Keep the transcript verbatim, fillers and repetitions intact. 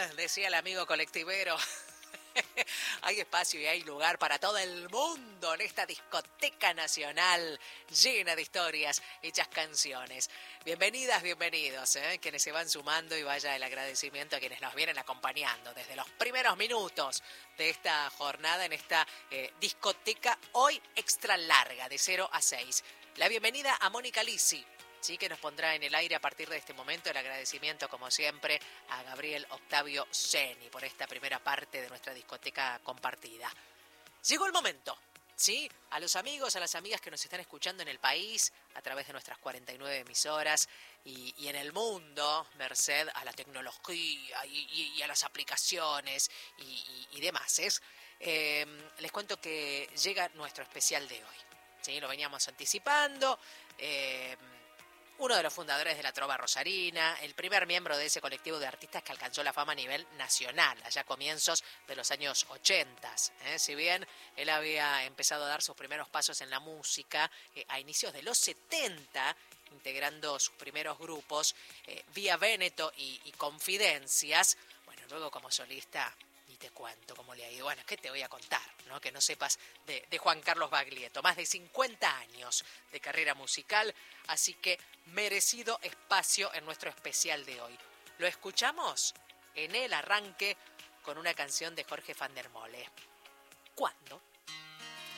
decía el amigo colectivero. Hay espacio y hay lugar para todo el mundo en esta discoteca nacional llena de historias, hechas canciones. Bienvenidas, bienvenidos, ¿eh? Quienes se van sumando, y vaya el agradecimiento a quienes nos vienen acompañando desde los primeros minutos de esta jornada en esta eh, discoteca hoy extra larga de cero a seis. La bienvenida a Mónica Lisi. Sí, que nos pondrá en el aire a partir de este momento el agradecimiento, como siempre, a Gabriel Octavio Ceni por esta primera parte de nuestra discoteca compartida. Llegó el momento, ¿sí? A los amigos, a las amigas que nos están escuchando en el país, a través de nuestras cuarenta y nueve emisoras, y, y en el mundo, merced a la tecnología y, y, y a las aplicaciones y, y, y demás. ¿es? Eh, les cuento que llega nuestro especial de hoy, ¿sí? Lo veníamos anticipando. Eh, Uno de los fundadores de la Trova Rosarina, el primer miembro de ese colectivo de artistas que alcanzó la fama a nivel nacional, allá a comienzos de los años ochenta. ¿eh? Si bien él había empezado a dar sus primeros pasos en la música eh, a inicios de los setenta, integrando sus primeros grupos, eh, Vía Véneto y, y Confidencias, bueno, luego como solista... Y te cuento cómo le ha ido. Bueno, ¿qué te voy a contar? ¿No? Que no sepas de, de Juan Carlos Baglietto. Más de cincuenta años de carrera musical, así que merecido espacio en nuestro especial de hoy. Lo escuchamos en el arranque con una canción de Jorge van der Mole. ¿Cuándo?